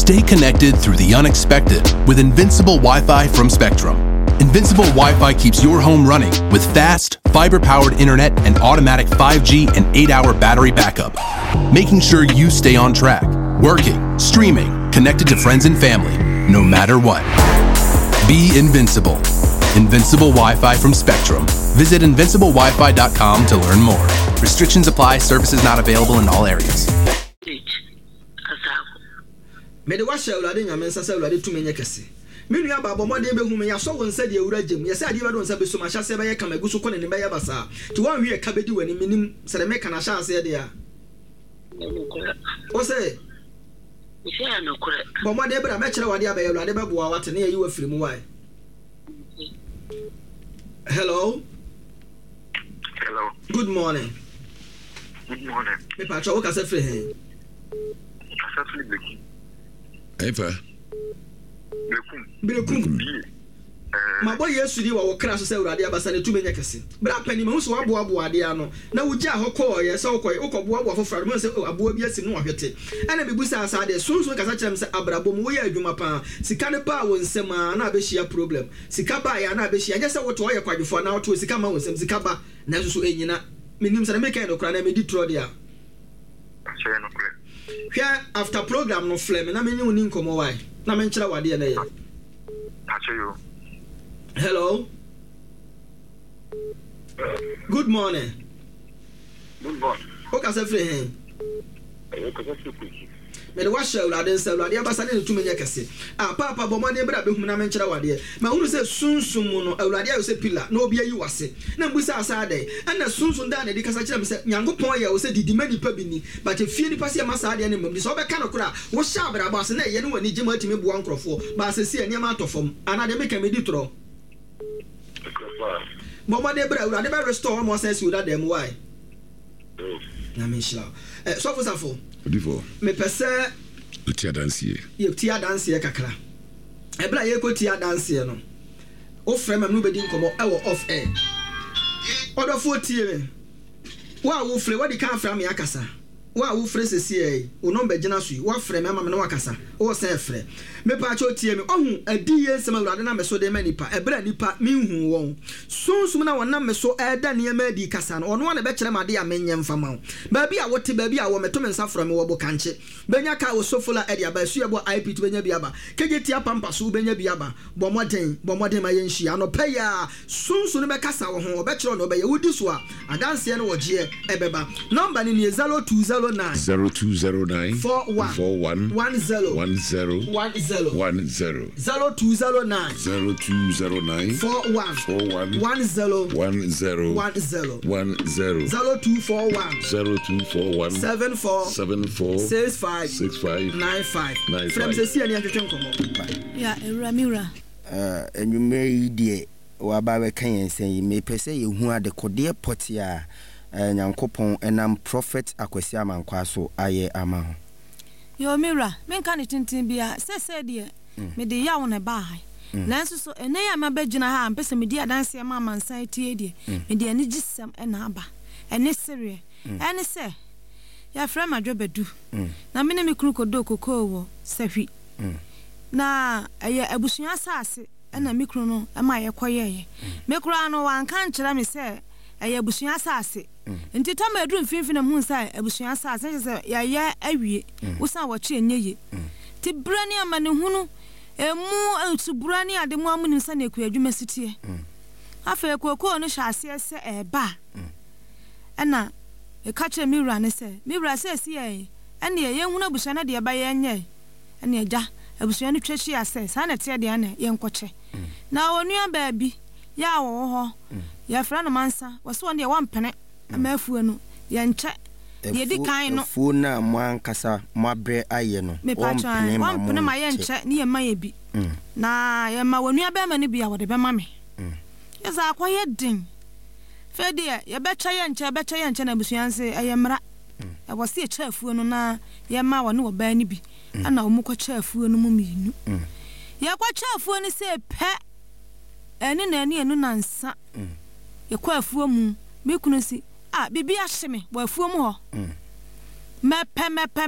Stay connected through the unexpected with Invincible Wi-Fi from Spectrum. Invincible Wi-Fi keeps your home running with fast, fiber-powered internet and automatic 5G and 8-hour battery backup, making sure you stay on track, working, streaming, connected to friends and family, no matter what. Be invincible. Invincible Wi-Fi from Spectrum. Visit invinciblewifi.com to learn more. Restrictions apply. Services not available in all areas. Me de washa ulade nyame nsa sa ulade tumi nyekese me nua babo mo de behu me yaso won sa de ewura gem yesa ade bado nsa beso ma hyase be ye kama gusu ko ne ne be ye basa ti wan hwe ka bedi wani minim sere me kana hyase de ya o se ise ya no kure bo mo de bra me kire wade abaye ulade be boa wate ne ye wa firi mu wai. Hello. Good morning. Good morning. Me pa cho wo ka se firi he Efa. Bekum. Ma boy Yesu di wa kra so se urade abasa ne tumi nyekese. Bra pani ma hu so wabo ade ano. Na wuja hokọ ye se hokọ ukọbo abo afofra mo se abo bi asi no ahwete. Ana bebusa asa de sunsun kasa kyerem se abrabo mo ye adwuma pa. Sika ne ba won nsem na abehia problem. Sika ba ya na abehia nya se woto ye kwadwefo na woto sika ma won nsem sika ba na so enyina. Minim se na meka no kra na medi tro de a. Achẹ no kure. Hwɛ after program no flame na menye woni nkomo wai na menkyerɛ wade na ye. Achẹ yo. Hello. Good morning. Good morning. O ka se free hen. Me de washa ulade nsa ulade abasa ne tumi nyekese. Ah papa bo mane bra behum na menkyerɛ wade. Ma hunu se sunsum no ulade ayo se pillar na obi ayi wase. Na mbusa asa de. Ana sunsun da na di kasa kyerɛ me se nyankopɔn ya wo se didi mani pa bi ni. But efie ni pase ma sa de ne mam. So obeka no kura wo sha bra ba se na ye ne wani gima timi boa nkrofo. Ba se se aniama atofom. Ana de meka medi tro. Bo mane bra ulade be restore mo sense ulade dem why. Na me shla. So for Odifo. Me pese Utia dansie. Ye tia dansie kakra. E bla ye ko tia dansie no. O frema no bedi nkomo e wo off air. Odo fo tie me. Wa wo fre wadi kan fra me akasa. Wa wo fre sesi wo no be gina so wa fre me ama me no akasa. O se fre. Me pa cho tie me ohun adi ye nsem awurade na me so de manipa. E bla nipa me hu won. Sunsum na wona me so e da ne ma di kasa no. Ono na be kire ma de a menye mfama wo. Ba bi a wote ba bi a wo meto me nsa fra me wo bo kanche. Benya ka wo sofola e dia ba su ye bo IP to benya bi aba. Keje tia pampa so benya bi aba. Bo moden ma ye nhia no pa ya. Sunsu no be kasa wo ho be kire no be ye wudi so a adanse no wo je e beba. Number ni 0209 0209 41 10 0209 41 10 0241 74 65 95 From the CNA yeah, Ramira. And you may dear or about can say, may per se you who are the Kodia Potia and Yankopon and I'm prophet Aquasiam and Quaso, aye, ama. Your mirror, men can it in Tibia, said dear, me the yawn a buy. Nancy so, and I am a bedjina ham, person me dear dance your mamma and say, dear, me dear Nijisam and Abba, and necessary, and say. Ya fra ma dwobe du na me ne me kunu kodo kokoo safi na eye abusua asase na me kunu no ma ye koye me kura no wan kan kira me se eye abusua asase nti to ma du mfimfina mu nsa abusua asase se ya ye awie wo san wo kye nyeye ti brani amane hunu emu etuburani ade mu amu nsa na eku adwuma sitie afa kokoo no hyase se eba na e kache mira ne se mira se si e ene ye hunu abusua na de ba ye nye ene agya abusua no twehye ase sa na te de ane ye nkoche na onua ba bi ya wo ho ya fra no mansa wo se won de wampene amafu no ye nche ye di kan no fu na mo ankasa mo abre aye no wampene ma ye nche ne ye ma ye bi na ye ma onua ba ma ne bi ya wo de be ma me ye za akwaye din Fedia, ye betcha yenche na busuanse ayemra. E wose e chafuo no na ye ma wo ne wo ba ni bi. Ana wo mukọ chafuo no mu minu. Ye kwa chafuo ni se pe. Eni na eni enu na nsa. Ye kwa afuo mu, me kunu si, bibi ahye me, wo afuo mu ho. Mepe